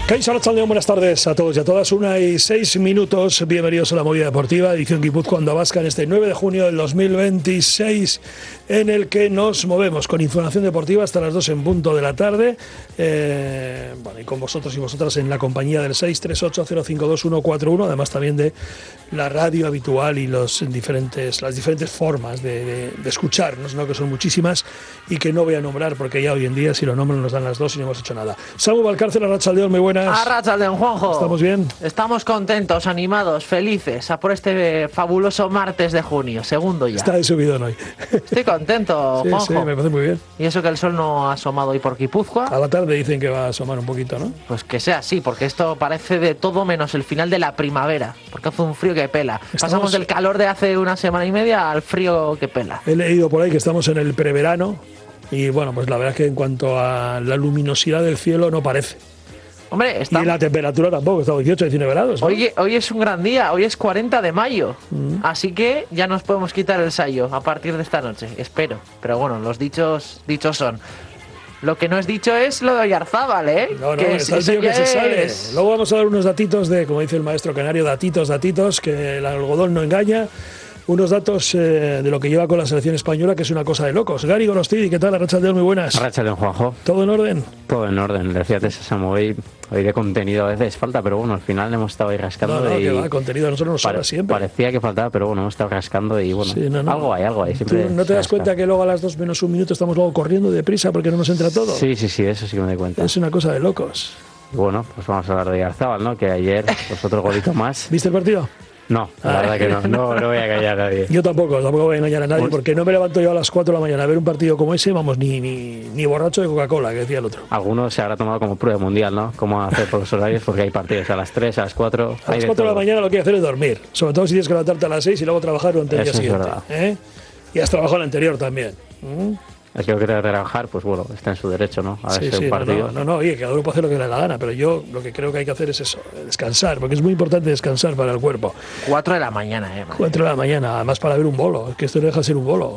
Kaixo Arratsaldeon, buenas tardes a todos y a todas. 1:06. Bienvenidos a la Movida Deportiva, edición Guipúzcoa Onda Vasca, en este 9 de junio del 2026, en el que nos movemos con información deportiva hasta las 2 en punto de la tarde. Y con vosotros y vosotras en la compañía del 638052141, además también de la radio habitual y las diferentes formas de escucharnos, ¿no? Que son muchísimas y que no voy a nombrar porque ya hoy en día, si lo nombro, nos dan las 2 y no hemos hecho nada. Samu Valcárcel, Arratsaldeon, muy buenas. Arratsaldeon, Juanjo. ¿Estamos bien? Estamos contentos, animados, felices a por este fabuloso martes de junio, segundo ya. Está de subidón hoy. Estoy contento, sí, Juanjo. Sí, me parece muy bien. Y eso que el sol no ha asomado hoy por Guipúzcoa. A la tarde dicen que va a asomar un poquito, ¿no? Pues que sea así, porque esto parece de todo menos el final de la primavera, porque hace un frío que pela. Pasamos del calor de hace una semana y media al frío que pela. He leído por ahí que estamos en el preverano y bueno, pues la verdad es que en cuanto a la luminosidad del cielo no parece. Hombre, y la temperatura tampoco, está 18, 19 grados, ¿no? Hoy es un gran día, hoy es 40 de mayo, así que ya nos podemos quitar el sayo a partir de esta noche, espero. Pero bueno, los dichos son. Lo que no es dicho es lo de Oyarzábal, ¿eh? No, está el tío que se sale. Luego vamos a dar unos datitos de, como dice el maestro canario, datitos, que el algodón no engaña. Unos datos de lo que lleva con la selección española, que es una cosa de locos. Gary Gorostidi, ¿qué tal? Arratsaldeon, muy buenas. Arratsaldeon, Juanjo. ¿Todo en orden? Todo en orden. Fíjate, Samu, hoy de contenido a veces falta, pero bueno, al final hemos estado ahí rascando. No, que va, contenido a nosotros nos sobra siempre. Parecía que faltaba, pero bueno, hemos estado rascando y bueno, sí, algo hay. Siempre ¿Tú no te das cuenta que luego a las 2 menos un minuto estamos luego corriendo deprisa porque no nos entra todo? Sí, eso sí que me doy cuenta. Es una cosa de locos. Y bueno, pues vamos a hablar de Oyarzábal, ¿no? Que ayer, pues otro golito más. ¿Viste el partido? No, la verdad que no voy a callar a nadie. Yo tampoco voy a engañar a nadie, porque no me levanto yo a las 4 de la mañana a ver un partido como ese, vamos, ni borracho de Coca-Cola, que decía el otro. Algunos se habrá tomado como prueba mundial, ¿no? Cómo hacer por los horarios, porque hay partidos a las 3, a las 4. A las 4 de la mañana lo que hay que hacer es dormir, sobre todo si tienes que levantarte a las 6 y luego trabajar durante el día siguiente. Y has trabajado el anterior también. El que no quiere trabajar, pues bueno, está en su derecho, ¿no? A ver un partido. No, oye, que cada uno puede hacer lo que le dé la gana, pero yo lo que creo que hay que hacer es eso, descansar, porque es muy importante descansar para el cuerpo. 4 de la mañana, 4 de la mañana, además para ver un bolo, que esto no deja de ser un bolo,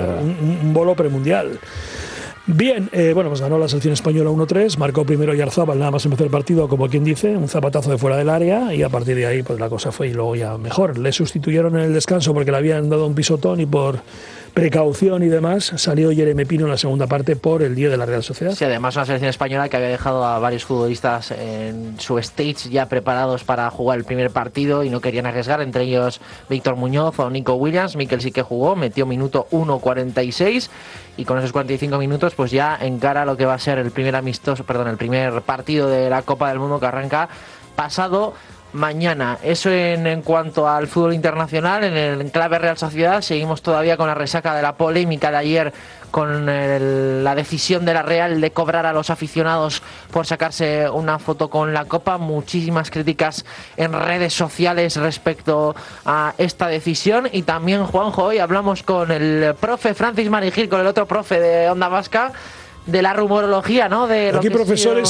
un bolo premundial. Bien, pues ganó la selección española 1-3, marcó primero Oyarzábal, nada más empezó el partido, como quien dice, un zapatazo de fuera del área, y a partir de ahí pues la cosa fue y luego ya mejor. Le sustituyeron en el descanso porque le habían dado un pisotón y por precaución y demás, salió Jeremy Pino en la segunda parte por el día de la Real Sociedad. Sí, además una selección española que había dejado a varios futbolistas en su stage ya preparados para jugar el primer partido y no querían arriesgar, entre ellos Víctor Muñoz o Nico Williams. Mikel sí que jugó, metió minuto 1:46 y con esos 45 minutos pues ya encara lo que va a ser el primer partido de la Copa del Mundo que arranca pasado mañana. Eso en cuanto al fútbol internacional. En el enclave Real Sociedad seguimos todavía con la resaca de la polémica de ayer con la decisión de la Real de cobrar a los aficionados por sacarse una foto con la copa. Muchísimas críticas en redes sociales respecto a esta decisión. Y también, Juanjo, hoy hablamos con el profe Francis Marigil, con el otro profe de Onda Vasca, de la rumorología, ¿no? De aquí profesores